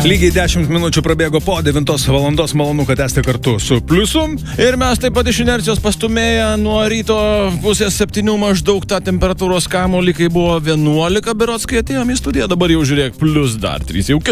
Lygiai 10 minučių prabėgo po 9 valandos, malonu, kad esate kartu su Pliusu. Ir mes taip pat iš inercijos pastumėję nuo ryto pusės 7 maždaug tą temperatūros kamuolį, kai buvo 11 berods, kai atėjom į studiją, dabar jau žiūrėk, plus dar 3, jau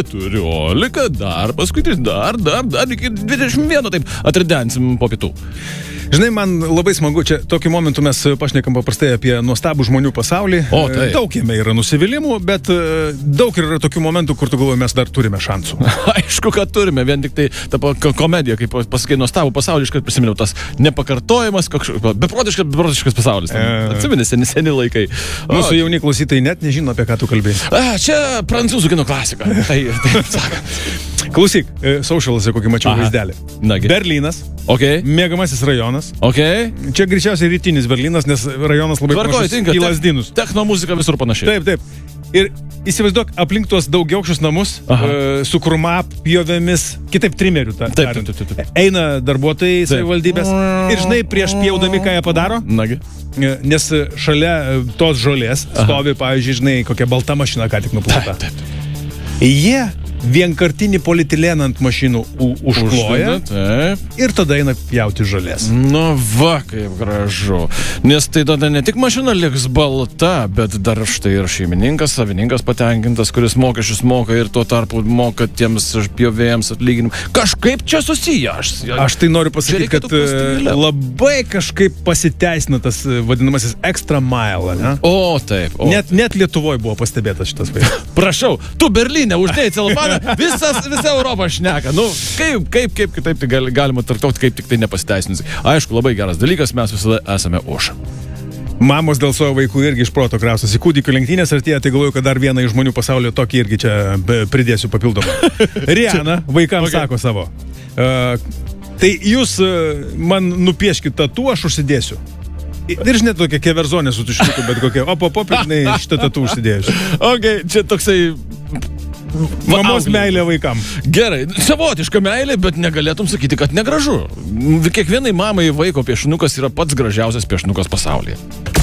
14, dar paskui 3, dar iki 21, taip atridensim po pietų. Žinai, man labai smagu, čia tokiu momentu mes pašnekam paprastai apie nuostabų žmonių pasaulį. O, taip. Daug jame yra nusivylimų, bet daug yra tokių momentų, kur tu galvoji, mes dar turime šansų. Aišku, kad turime, vien tik tai ta komedija, kaip pasakai, nuostabų pasaulį, iškart prisiminiau tas nepakartojamas, beprotiškas pasaulis. Atsimeni, seni laikai. Mūsų jauni klausytojai net nežino, apie ką tu kalbėjai. Čia prancūzų kino klasika. Tai sakant. Klausyk, socialuose kokį mačiau vaizdelį. Nagi. Berlynas, mėgamasis rajonas. Čia greičiausiai rytinis Berlynas, nes rajonas labai panašus į Lazdynus. Techno muzika visur panašiai. Taip. Ir įsivaizduok, aplink tuos daugiaaukščius namus su krūmapjovėmis, kitaip trimerių. Taip. Eina darbuotojai savivaldybės ir žinai, prieš pjaudami, ką jie padaro? Nagi. Nes šalia tos žolės stovi, pavyzdžiui, žinai, kokia balta mašina ką tik nuplauta. Taip. Jie vienkartinį polietilėną ant mašinų užkloja ir tada eina pjauti žolės. Nu va, kaip gražu. Nes tai tada ne tik mašina liks balta, bet dar štai ir šeimininkas, savininkas patenkintas, kuris mokesčius moka ir tuo tarpu moka tiems pjovėjams atlyginimų. Kažkaip čia susiję. Aš tai noriu pasakyti, kad labai kažkaip pasiteisina tas vadinamasis extra mile, ne? O, taip. Net Lietuvoje buvo pastebėtas šitas vaizdas. Prašau, tu Berlyne uždėjai celofaną, visa Europa šneka. Nu, kaip kitaip tai galima tartauti, kaip tik tai nepasiteisinus. Aišku, labai geras dalykas, mes visada esame už. Mamos dėl savo vaikų irgi iš proto kraustosi. Kūdikių lenktynės artėja, tai galvoju, kad dar vieną iš žmonių pasaulio tokį irgi čia pridėsiu papildomą. Rihanna vaikams sako savo. Tai jūs man nupieškit tatu, aš užsidėsiu. Ir žinai, tokia keverzonė su tušinuku, bet kokia, žinai, šitą tatu užsidėjusi. Čia toksai... Mamos meilė vaikam. Gerai, savotiška meilė, bet negalėtum sakyti, kad negražu. Kiekvienai mamai vaiko piešinukas yra pats gražiausias piešinukas pasaulyje.